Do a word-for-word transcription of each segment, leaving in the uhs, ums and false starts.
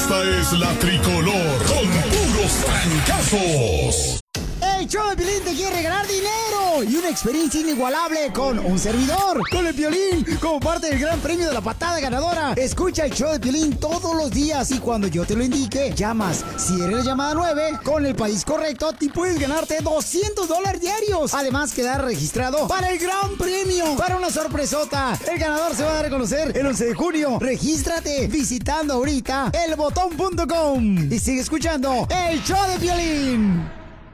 Esta es la tricolor con puros trancazos. El show de Piolín te quiere regalar dinero y una experiencia inigualable con un servidor, con el Piolín, como parte del gran premio de la patada ganadora. Escucha el show de Piolín todos los días y cuando yo te lo indique, llamas. Si eres la llamada nueve, con el país correcto, te puedes ganarte doscientos dólares diarios. Además, quedar registrado para el gran premio, para una sorpresota. El ganador se va a dar a conocer el once de junio. Regístrate visitando ahorita el botón punto com y sigue escuchando el show de Piolín.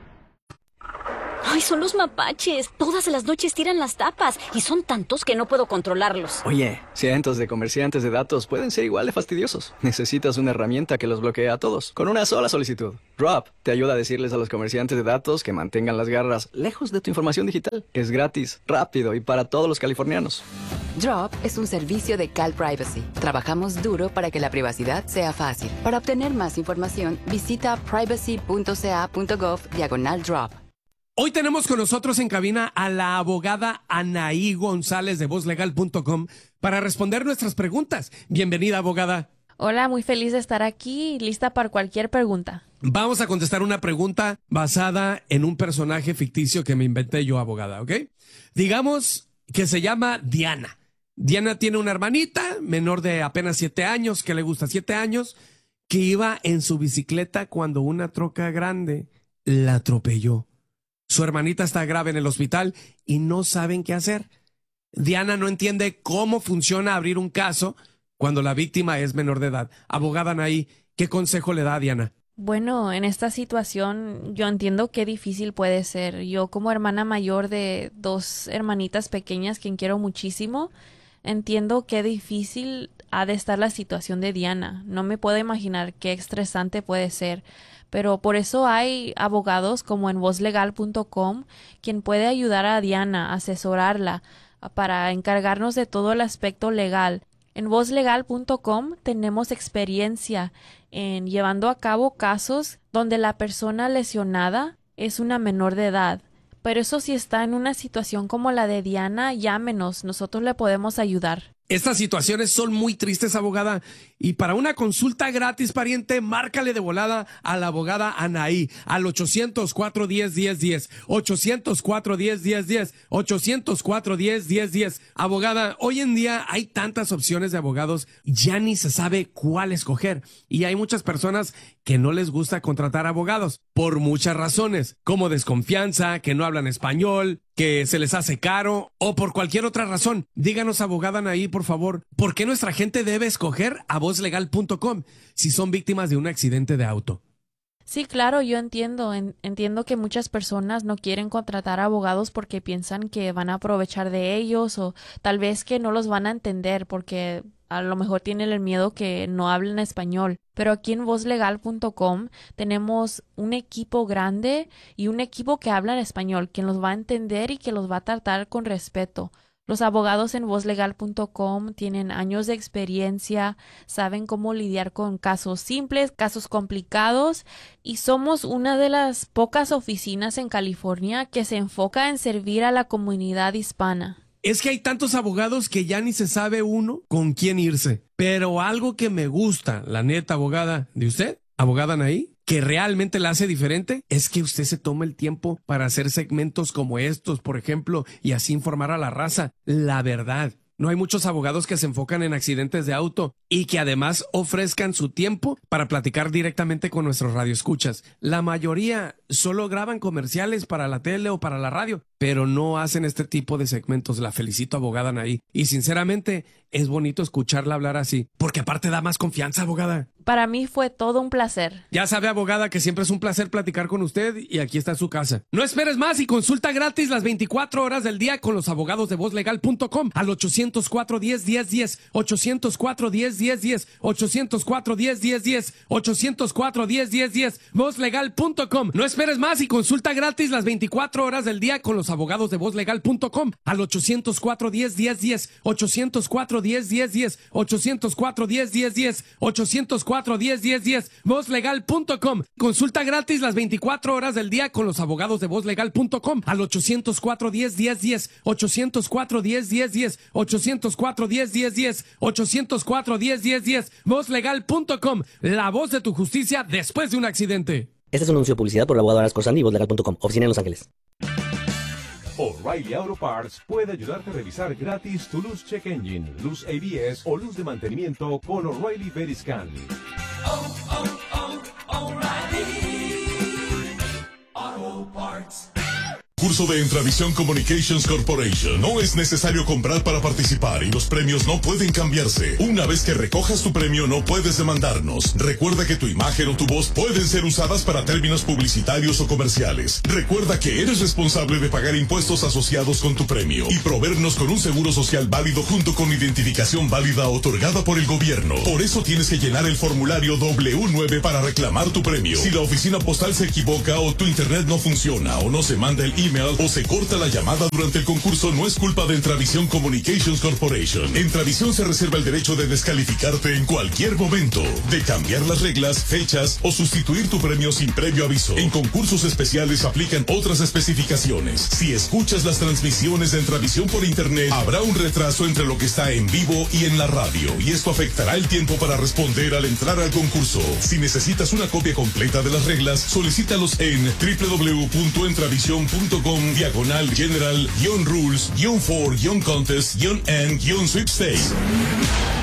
Ay, son los mapaches. Todas las noches tiran las tapas y son tantos que no puedo controlarlos. Oye, cientos de comerciantes de datos pueden ser igual de fastidiosos. Necesitas una herramienta que los bloquee a todos con una sola solicitud. Drop te ayuda a decirles a los comerciantes de datos que mantengan las garras lejos de tu información digital. Es gratis, rápido y para todos los californianos. Drop es un servicio de Cal Privacy. Trabajamos duro para que la privacidad sea fácil. Para obtener más información, visita privacy.ca.gov diagonal drop. Hoy tenemos con nosotros en cabina a la abogada Anaí González de voz legal punto com para responder nuestras preguntas. Bienvenida, abogada. Hola, muy feliz de estar aquí y lista para cualquier pregunta. Vamos a contestar una pregunta basada en un personaje ficticio que me inventé yo, abogada, ¿ok? Digamos que se llama Diana. Diana tiene una hermanita menor de apenas siete años, que le gusta siete años, que iba en su bicicleta cuando una troca grande la atropelló. Su hermanita está grave en el hospital y no saben qué hacer. Diana no entiende cómo funciona abrir un caso cuando la víctima es menor de edad. Abogada Anaí, ¿qué consejo le da a Diana? Bueno, en esta situación yo entiendo qué difícil puede ser. Yo como hermana mayor de dos hermanitas pequeñas, quien quiero muchísimo, entiendo qué difícil ha de estar la situación de Diana. No me puedo imaginar qué estresante puede ser. Pero por eso hay abogados como en voz legal punto com, quien puede ayudar a Diana, asesorarla, para encargarnos de todo el aspecto legal. En voz legal punto com tenemos experiencia en llevando a cabo casos donde la persona lesionada es una menor de edad. Pero eso si está en una situación como la de Diana, llámenos, nosotros le podemos ayudar. Estas situaciones son muy tristes, abogada, y para una consulta gratis, pariente, márcale de volada a la abogada Anaí al ochocientos cuatro diez diez diez, ochocientos cuatro diez diez diez, ochocientos cuatro diez diez diez. Abogada, hoy en día hay tantas opciones de abogados, ya ni se sabe cuál escoger, y hay muchas personas que no les gusta contratar abogados, por muchas razones, como desconfianza, que no hablan español, que se les hace caro, o por cualquier otra razón. Díganos, abogada Anaí, por favor, ¿por qué nuestra gente debe escoger a voz legal punto com si son víctimas de un accidente de auto? Sí, claro, yo entiendo. En, entiendo que muchas personas no quieren contratar abogados porque piensan que van a aprovechar de ellos o tal vez que no los van a entender porque a lo mejor tienen el miedo que no hablen español. Pero aquí en voz legal punto com tenemos un equipo grande y un equipo que habla en español, quien los va a entender y que los va a tratar con respeto. Los abogados en voz legal punto com tienen años de experiencia, saben cómo lidiar con casos simples, casos complicados, y somos una de las pocas oficinas en California que se enfoca en servir a la comunidad hispana. Es que hay tantos abogados que ya ni se sabe uno con quién irse. Pero algo que me gusta, la neta, abogada, de usted, abogada Anaí, que realmente la hace diferente, es que usted se toma el tiempo para hacer segmentos como estos, por ejemplo, y así informar a la raza la verdad. No hay muchos abogados que se enfocan en accidentes de auto y que además ofrezcan su tiempo para platicar directamente con nuestros radioescuchas. La mayoría solo graban comerciales para la tele o para la radio, pero no hacen este tipo de segmentos. La felicito, abogada Anaí. Y sinceramente, es bonito escucharla hablar así, porque aparte da más confianza, abogada. Para mí fue todo un placer. Ya sabe, abogada, que siempre es un placer platicar con usted y aquí está su casa. No esperes más y consulta gratis las veinticuatro horas del día con los abogados de voz legal punto com al ochocientos cuatro diez diez diez, ochocientos cuatro diez diez diez, ochocientos cuatro diez diez diez, ochocientos cuatro diez diez diez, voz legal punto com. No esperes más y consulta gratis las veinticuatro horas del día con los abogados de voz legal punto com al ochocientos cuatro diez diez diez, ochocientos cuatro diez diez diez, ochocientos cuatro diez diez diez, ochocientos cuatro cuatro, diez, diez, diez. voz legal punto com. Consulta gratis las veinticuatro horas del día con los abogados de voz legal punto com al ochocientos cuatro, diez, diez, diez. ochocientos cuatro, diez, diez, diez. ochocientos cuatro, diez, diez, diez. ochocientos cuatro, diez, diez, diez. voz legal punto com. La voz de tu justicia después de un accidente. Este es un anuncio de publicidad por el abogado Aras Corsani y voz legal punto com. Oficina en Los Ángeles. O'Reilly Auto Parts puede ayudarte a revisar gratis tu luz check engine, luz A B S o luz de mantenimiento con O'Reilly Veriscan. Oh, oh, oh, O'Reilly Auto Parts. Curso de Entravisión Communications Corporation. No es necesario comprar para participar y los premios no pueden cambiarse. Una vez que recojas tu premio no puedes demandarnos. Recuerda que tu imagen o tu voz pueden ser usadas para términos publicitarios o comerciales. Recuerda que eres responsable de pagar impuestos asociados con tu premio y proveernos con un seguro social válido junto con identificación válida otorgada por el gobierno. Por eso tienes que llenar el formulario doble u nueve para reclamar tu premio. Si la oficina postal se equivoca o tu internet no funciona o no se manda el email o se corta la llamada durante el concurso, no es culpa de Entravisión Communications Corporation. Entravisión se reserva el derecho de descalificarte en cualquier momento, de cambiar las reglas, fechas o sustituir tu premio sin previo aviso. En concursos especiales aplican otras especificaciones. Si escuchas las transmisiones de Entravisión por internet, habrá un retraso entre lo que está en vivo y en la radio, y esto afectará el tiempo para responder al entrar al concurso. Si necesitas una copia completa de las reglas, solicítalos en doble u doble u doble u punto entravisión punto com diagonal general guión rules guión for guión contest guión and guión sweepstakes.